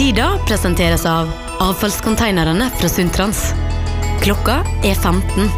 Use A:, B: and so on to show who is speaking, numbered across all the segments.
A: Tida presenteres av avfallskonteinerne fra Sundtrans. Klokka 15.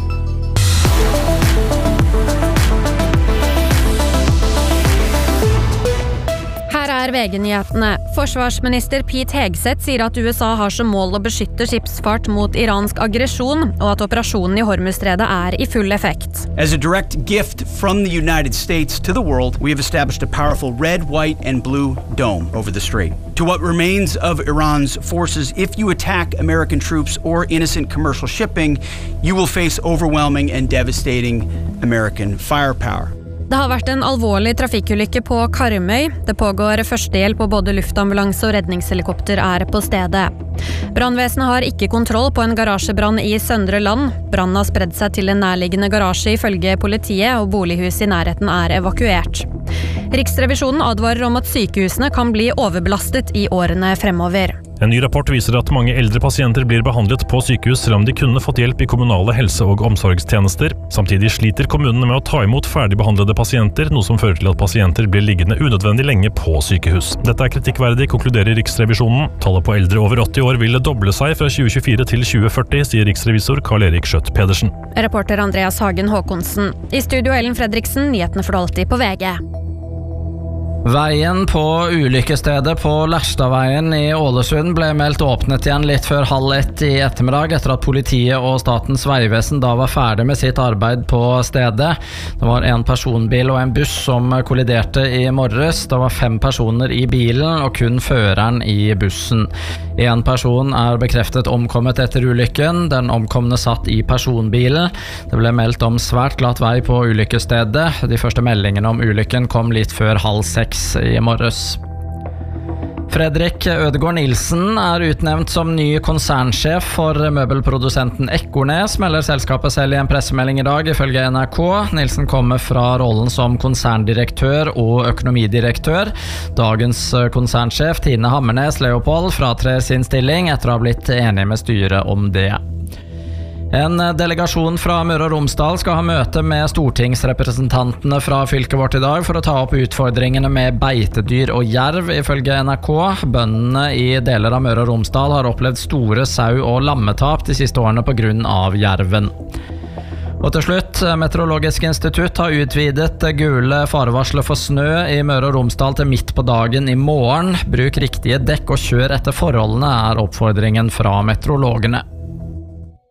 B: Her VG-nyhetene. Forsvarsminister Pete Hegseth sier at USA har som mål å beskytte skipsfart mot iransk aggresjon, og at operasjonen I Hormuzstredet I full effekt.
C: As a direct gift from the United States to the world, we have established a powerful red, white, and blue dome over the strait. To what remains of Iran's forces, if you attack American troops or innocent commercial shipping, you will face overwhelming and devastating American firepower.
B: Det har vært en alvorlig trafikkulykke på Karmøy. Det pågår førstehjelp og både luftambulanse og redningshelikopter på stedet. Brannvesenet har ikke kontroll på en garasjebrann I Søndre Land. Brannen har spredd seg til en nærliggende garasje ifølge politiet, og bolighuset I nærheten evakuert. Riksrevisjonen advarer om at sykehusene kan bli overbelastet I årene fremover.
D: En ny rapport viser at mange eldre pasienter blir behandlet på sykehus selv om de kunne fått hjelp I kommunale helse- og omsorgstjenester. Samtidig sliter kommunene med å ta imot ferdigbehandlede pasienter, noe som fører til at pasienter blir liggende unødvendig lenge på sykehus. Dette kritikkverdig, konkluderer Riksrevisjonen. Tallet på eldre over 80 år vil doble seg fra 2024 til 2040, sier riksrevisor Karl-Erik Skjøtt Pedersen.
B: Reporter Andreas Hagen Håkonsen. I studio Ellen Fredriksen, nyhetene for alltid på VG.
E: Veien på ulykkestedet på Lærstadveien I Ålesund ble meldt åpnet igjen litt før 12:30 I ettermiddag etter at politiet og Statens vegvesen da var ferdig med sitt arbeid på stedet. Det var en personbil og en buss som kolliderte I morges. Det var 5 personer I bilen og kun føreren I bussen. En person bekreftet omkommet etter ulykken. Den omkomne satt I personbilen. Det ble meldt om svært glatt vei på ulykkestedet. De første meldingene om ulykken kom litt før 5:30 I morges. Fredrik Ødegård Nilsen utnevnt som ny konsernsjef for møbelprodusenten Ekornes, melder selskapet selv I en pressemelding I dag, ifølge NRK. Nilsen kommer fra rollen som konserndirektør og økonomidirektør. Dagens konsernsjef Tine Hammernes Leopold fratrer sin stilling etter å ha blitt enig med styret om det. En delegasjon fra Møre og Romsdal skal ha møte med stortingsrepresentantene fra fylket vårt I dag for å ta opp utfordringene med beitedyr og jerv, ifølge NRK. Bøndene I deler av Møre og Romsdal har opplevd store sau- og lammetap de siste årene på grunn av jerven. Og til slutt, Meteorologisk institutt har utvidet gule farevarsler for snø I Møre og Romsdal til midt på dagen I morgen. Bruk riktige dekk og kjør etter forholdene oppfordringen fra meteorologene.